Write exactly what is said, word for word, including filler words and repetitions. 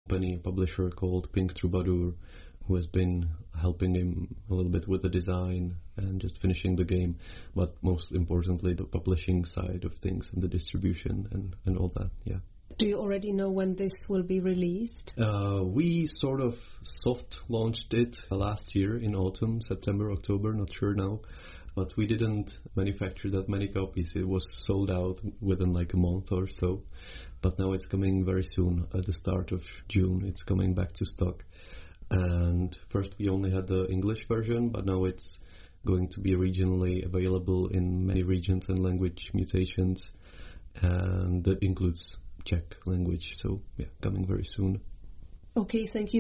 company, a publisher called Pink Troubadour, who has been helping him a little bit with the design and just finishing the game, but most importantly the publishing side of things and the distribution and, and all that, yeah. Do you already know when this will be released? Uh, we sort of soft launched it last year in autumn, September, October, not sure now. But we didn't manufacture that many copies. It was sold out within like a month or so. But now it's coming very soon, at the start of June. It's coming back to stock. And first we only had the English version, but now it's going to be regionally available in many regions and language mutations. And that includes Czech language. So yeah, coming very soon. Okay, thank you